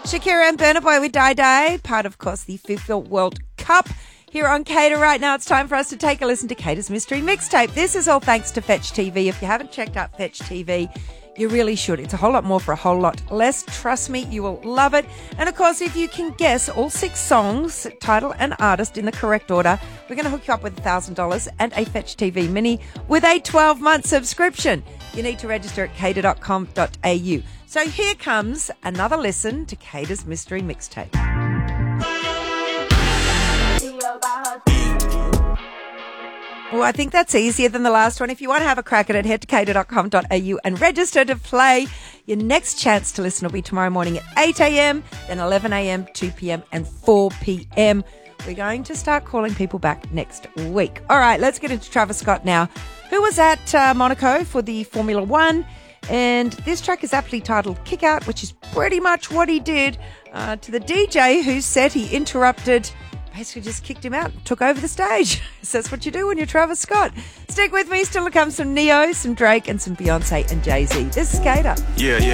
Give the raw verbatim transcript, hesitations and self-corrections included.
Shakira and Burna Boy with Die Die, part of, of course, the FIFA World Cup. Here on Cater right now, it's time for us to take a listen to Cater's Mystery Mixtape. This is all thanks to Fetch T V. If you haven't checked out Fetch T V, you really should. It's a whole lot more for a whole lot less. Trust me, you will love it. And, of course, if you can guess all six songs, title and artist in the correct order, we're going to hook you up with one thousand dollars and a Fetch T V Mini with a twelve-month subscription. You need to register at cater dot com dot a u. So here comes another listen to Cater's Mystery Mixtape. Well, I think that's easier than the last one. If you want to have a crack at it, head to cater dot com dot a u and register to play. Your next chance to listen will be tomorrow morning at eight a.m, then eleven a.m, two p.m, and four p.m. We're going to start calling people back next week. All right, let's get into Travis Scott now, who was at uh, Monaco for the Formula One. And this track is aptly titled Kick Out, which is pretty much what he did uh, to the D J who said he interrupted, basically just kicked him out, took over the stage. So that's what you do when you're Travis Scott. Stick with me. Still to come some Neo, some Drake, and some Beyonce and Jay-Z. This is Cater. Yeah, yeah.